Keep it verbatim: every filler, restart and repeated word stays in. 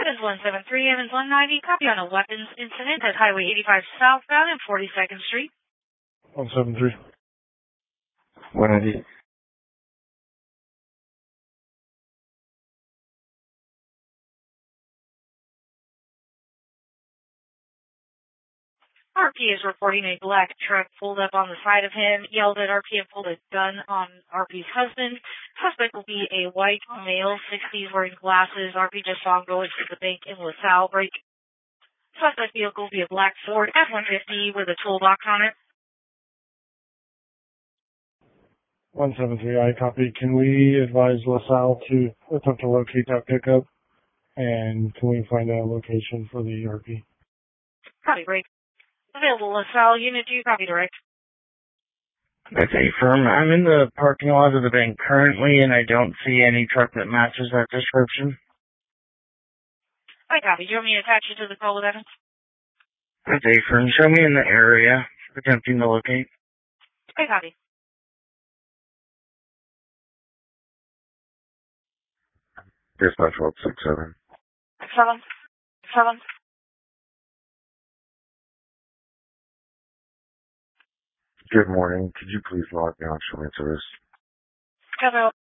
Evans one seven three, Evans one ninety, copy on a weapons incident at Highway eighty-five southbound and forty-second Street. one seven three. one ninety. R P is reporting a black truck pulled up on the side of him, yelled at R P and pulled a gun on R P's husband. Suspect will be a white male, sixties, wearing glasses. R P just saw him go into the bank in LaSalle. Break. Suspect vehicle will be a black Ford F one fifty with a toolbox on it. one seven three, I copy. Can we advise LaSalle to attempt to locate that pickup? And can we find a location for the R P? Copy, break. Available LaSalle, Unit two, copy direct. That's a firm. I'm in the parking lot of the bank currently, and I don't see any truck that matches that description. I copy. Do you want me to attach you to the call with Evans? That's a firm. Show me in the area. Attempting to locate. I copy. Dispatch twelve six seven. Seven. Seven. Good morning. Could you please log me on Showing Service? Copy.